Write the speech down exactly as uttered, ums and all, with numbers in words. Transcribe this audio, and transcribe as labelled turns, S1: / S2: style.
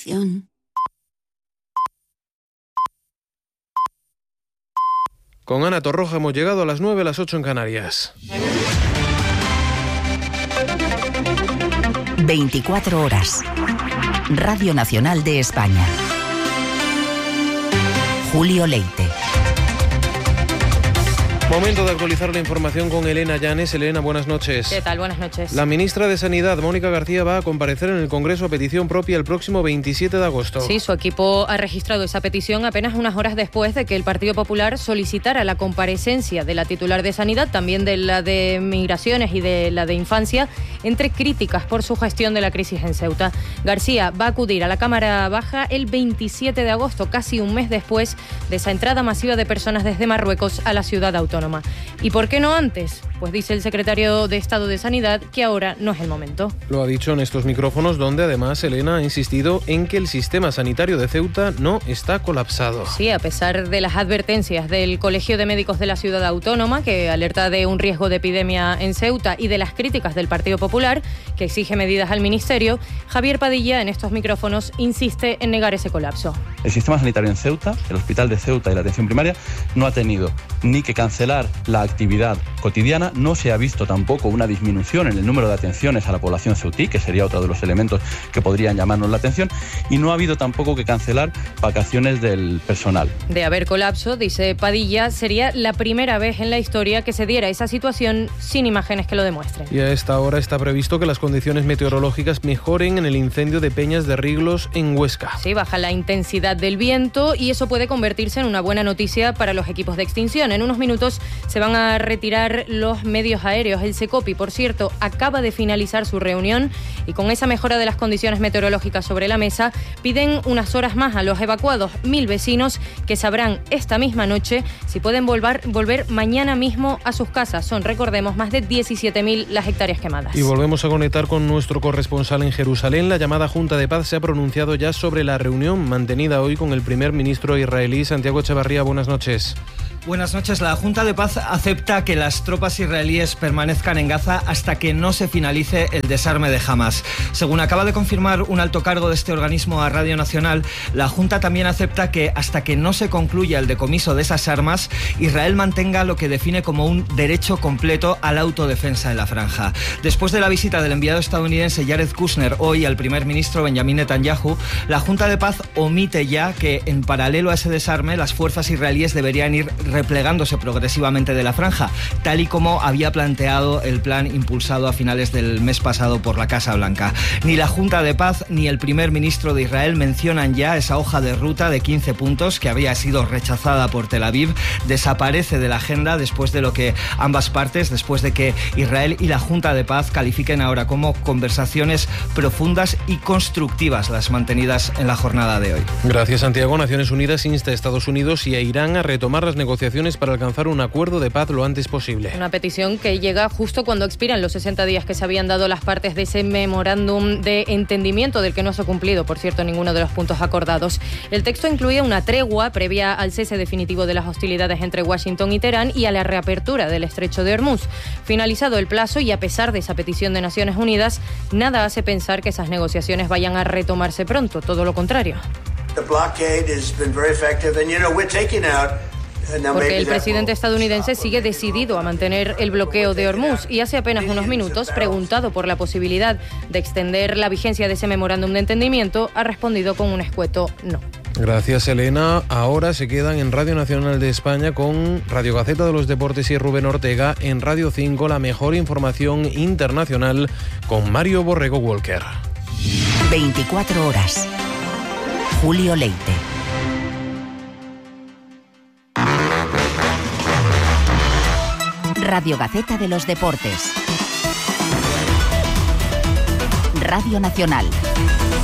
S1: Inspiración.
S2: Con Ana Torroja hemos llegado a las nueve, a las ocho en Canarias.
S3: veinticuatro horas. Radio Nacional de España. Julio Leite.
S2: Momento de actualizar la información con Elena Llanes. Elena, buenas noches.
S4: ¿Qué tal? Buenas noches.
S2: La ministra de Sanidad, Mónica García, va a comparecer en el Congreso a petición propia el próximo veintisiete de agosto.
S4: Sí, su equipo ha registrado esa petición apenas unas horas después de que el Partido Popular solicitara la comparecencia de la titular de Sanidad, también de la de Migraciones y de la de Infancia, entre críticas por su gestión de la crisis en Ceuta. García va a acudir a la Cámara Baja el veintisiete de agosto, casi un mes después de esa entrada masiva de personas desde Marruecos a la ciudad autónoma. ¿Y por qué no antes? Pues dice el secretario de Estado de Sanidad que ahora no es el momento.
S2: Lo ha dicho en estos micrófonos, donde además Elena ha insistido en que el sistema sanitario de Ceuta no está colapsado.
S4: Sí, a pesar de las advertencias del Colegio de Médicos de la Ciudad Autónoma, que alerta de un riesgo de epidemia en Ceuta, y de las críticas del Partido Popular, que exige medidas al Ministerio, Javier Padilla en estos micrófonos insiste en negar ese colapso.
S5: El sistema sanitario en Ceuta, el hospital de Ceuta y la atención primaria, no ha tenido ni que cancelar la actividad cotidiana, no se ha visto tampoco una disminución en el número de atenciones a la población ceutí, que sería otro de los elementos que podrían llamarnos la atención, y no ha habido tampoco que cancelar vacaciones del personal.
S4: De haber colapso, dice Padilla, sería la primera vez en la historia que se diera esa situación sin imágenes que lo demuestren.
S2: Y a esta hora está previsto que las condiciones meteorológicas mejoren en el incendio de Peñas de Riglos en Huesca.
S4: Sí, baja la intensidad del viento y eso puede convertirse en una buena noticia para los equipos de extinción. En unos minutos se van a retirar los medios aéreos. El Secopi, por cierto, acaba de finalizar su reunión y con esa mejora de las condiciones meteorológicas sobre la mesa, piden unas horas más a los evacuados, mil vecinos que sabrán esta misma noche si pueden volver, volver mañana mismo a sus casas. Son, recordemos, más de diecisiete mil las hectáreas quemadas.
S2: Y volvemos a conectar con nuestro corresponsal en Jerusalén. La llamada Junta de Paz se ha pronunciado ya sobre la reunión mantenida hoy con el primer ministro israelí, Santiago Echevarría. Buenas noches.
S6: Buenas noches. La Junta de Paz acepta que las tropas israelíes permanezcan en Gaza hasta que no se finalice el desarme de Hamas. Según acaba de confirmar un alto cargo de este organismo a Radio Nacional, la Junta también acepta que hasta que no se concluya el decomiso de esas armas, Israel mantenga lo que define como un derecho completo a la autodefensa en la franja. Después de la visita del enviado estadounidense Jared Kushner hoy al primer ministro Benjamin Netanyahu, la Junta de Paz omite ya que en paralelo a ese desarme las fuerzas israelíes deberían ir replegándose progresivamente de la franja, tal y como había planteado el plan impulsado a finales del mes pasado por la Casa Blanca. Ni la Junta de Paz ni el primer ministro de Israel mencionan ya esa hoja de ruta de quince puntos que había sido rechazada por Tel Aviv. Desaparece de la agenda después de lo que ambas partes, después de que Israel y la Junta de Paz califiquen ahora como conversaciones profundas y constructivas las mantenidas en la jornada de hoy.
S2: Gracias, Santiago. Naciones Unidas insta a Estados Unidos y a Irán a retomar las negociaciones para alcanzar un acuerdo de paz lo antes posible.
S4: Una petición que llega justo cuando expiran los sesenta días que se habían dado las partes de ese memorándum de entendimiento, del que no se ha cumplido, por cierto, ninguno de los puntos acordados. El texto incluía una tregua previa al cese definitivo de las hostilidades entre Washington y Teherán y a la reapertura del estrecho de Hormuz. Finalizado el plazo y a pesar de esa petición de Naciones Unidas, nada hace pensar que esas negociaciones vayan a retomarse pronto, todo lo contrario.
S7: The blockade has been very effective and you know we're taking out
S4: Porque el presidente estadounidense sigue decidido a mantener el bloqueo de Hormuz y hace apenas unos minutos, preguntado por la posibilidad de extender la vigencia de ese memorándum de entendimiento, ha respondido con un escueto no.
S2: Gracias, Elena. Ahora se quedan en Radio Nacional de España con Radio Gaceta de los Deportes y Rubén Ortega. En Radio cinco, la mejor información internacional con Mario Borrego Walker.
S3: veinticuatro horas. Julio Leite. Radio Gaceta de los Deportes. Radio Nacional.